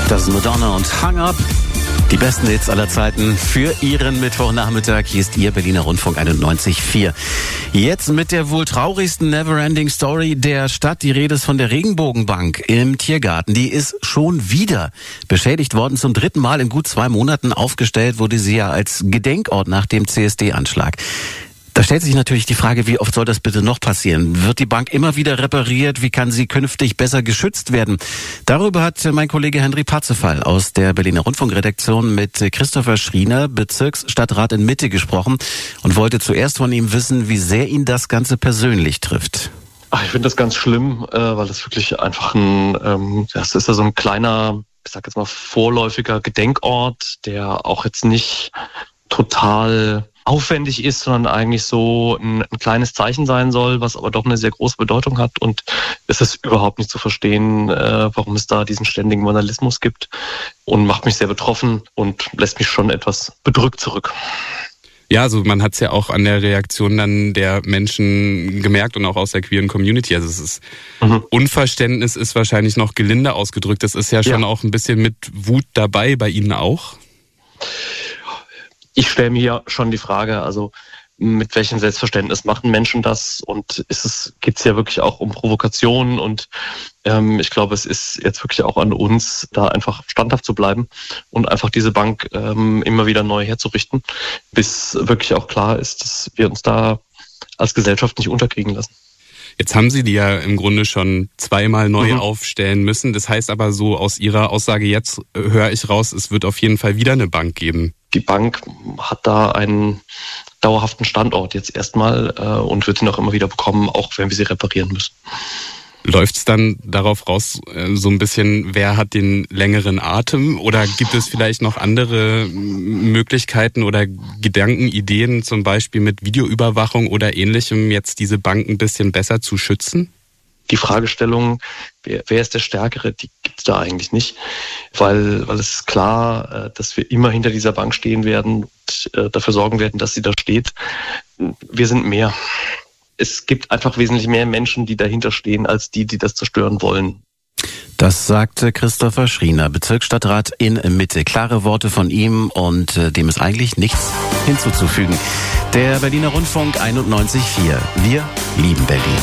Das ist Madonna und Hung Up. Die besten Hits aller Zeiten für Ihren Mittwochnachmittag. Hier ist Ihr Berliner Rundfunk 91.4. Jetzt mit der wohl traurigsten Neverending Story der Stadt. Die Rede ist von der Regenbogenbank im Tiergarten. Die ist schon wieder beschädigt worden. Zum dritten Mal in gut 2 Monaten aufgestellt wurde sie ja als Gedenkort nach dem CSD-Anschlag. Da stellt sich natürlich die Frage, wie oft soll das bitte noch passieren? Wird die Bank immer wieder repariert? Wie kann sie künftig besser geschützt werden? Darüber hat mein Kollege Henry Patzefall aus der Berliner Rundfunkredaktion mit Christopher Schriener, Bezirksstadtrat in Mitte, gesprochen und wollte zuerst von ihm wissen, wie sehr ihn das Ganze persönlich trifft. Ich finde das ganz schlimm, weil das wirklich einfach das ist ja so ein kleiner, ich sag jetzt mal, vorläufiger Gedenkort, der auch jetzt nicht total aufwendig ist, sondern eigentlich so ein kleines Zeichen sein soll, was aber doch eine sehr große Bedeutung hat. Und es ist überhaupt nicht zu verstehen, warum es da diesen ständigen Vandalismus gibt, und macht mich sehr betroffen und lässt mich schon etwas bedrückt zurück. Ja, also man hat es ja auch an der Reaktion dann der Menschen gemerkt und auch aus der queeren Community. Also es ist Unverständnis ist wahrscheinlich noch gelinde ausgedrückt. Das ist ja schon auch ein bisschen mit Wut dabei, bei Ihnen auch. Ich stelle mir ja schon die Frage, also mit welchem Selbstverständnis machen Menschen das, und geht es ja wirklich auch um Provokation, und ich glaube, es ist jetzt wirklich auch an uns, da einfach standhaft zu bleiben und einfach diese Bank immer wieder neu herzurichten, bis wirklich auch klar ist, dass wir uns da als Gesellschaft nicht unterkriegen lassen. Jetzt haben Sie die ja im Grunde schon 2-mal neu aufstellen müssen. Das heißt aber, so aus Ihrer Aussage jetzt höre ich raus, es wird auf jeden Fall wieder eine Bank geben. Die Bank hat da einen dauerhaften Standort jetzt erstmal und wird ihn auch immer wieder bekommen, auch wenn wir sie reparieren müssen. Läuft es dann darauf raus, so ein bisschen, wer hat den längeren Atem? Oder gibt es vielleicht noch andere Möglichkeiten oder Gedanken, Ideen, zum Beispiel mit Videoüberwachung oder Ähnlichem, jetzt diese Bank ein bisschen besser zu schützen? Die Fragestellung, wer ist der Stärkere, die gibt es da eigentlich nicht, weil es ist klar, dass wir immer hinter dieser Bank stehen werden und dafür sorgen werden, dass sie da steht. Wir sind mehr. Es gibt einfach wesentlich mehr Menschen, die dahinter stehen, als die das zerstören wollen. Das sagte Christopher Schriener, Bezirksstadtrat in Mitte. Klare Worte von ihm, und dem ist eigentlich nichts hinzuzufügen. Der Berliner Rundfunk 91.4. Wir lieben Berlin.